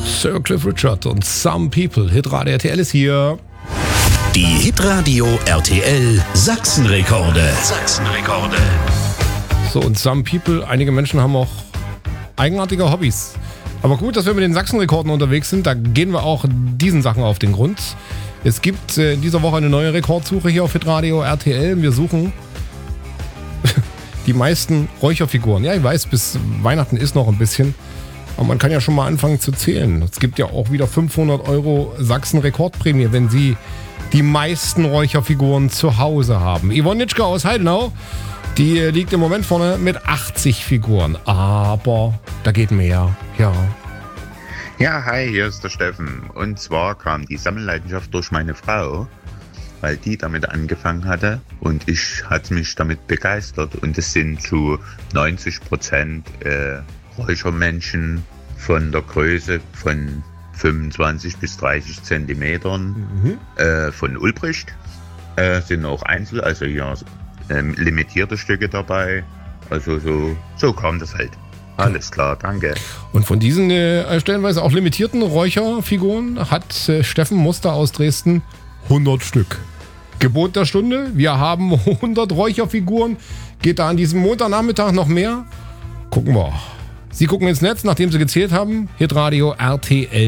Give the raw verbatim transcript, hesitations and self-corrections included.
Sir Cliff Richard und Some People. Hitradio R T L ist hier. Die Hitradio R T L Sachsenrekorde. Sachsenrekorde. So, und Some People, einige Menschen haben auch eigenartige Hobbys. Aber gut, dass wir mit den Sachsenrekorden unterwegs sind, da gehen wir auch diesen Sachen auf den Grund. Es gibt äh, in dieser Woche eine neue Rekordsuche hier auf Hitradio R T L. Wir suchen die meisten Räucherfiguren. Ja, ich weiß, bis Weihnachten ist noch ein bisschen. Aber man kann ja schon mal anfangen zu zählen. Es gibt ja auch wieder fünfhundert Euro Sachsen-Rekordprämie, wenn Sie die meisten Räucherfiguren zu Hause haben. Yvonne Nitschke aus Heidenau, die liegt im Moment vorne mit achtzig Figuren. Aber da geht mehr, ja. Ja, hi, hier ist der Steffen. Und zwar kam die Sammelleidenschaft durch meine Frau, weil die damit angefangen hatte und ich hatte mich damit begeistert. Und es sind zu neunzig Prozent äh, Räuchermännchen von der Größe von fünfundzwanzig bis dreißig Zentimetern mhm. äh, von Ulbricht. Äh, sind auch Einzel, also ja, ähm, limitierte Stücke dabei. Also so, so kam das halt. Alles klar, danke. Und von diesen äh, stellenweise auch limitierten Räucherfiguren hat äh, Steffen Muster aus Dresden hundert Stück. Gebot der Stunde, wir haben hundert Räucherfiguren. Geht da an diesem Montagnachmittag noch mehr? Gucken wir. Sie gucken ins Netz, nachdem Sie gezählt haben. Hitradio R T L.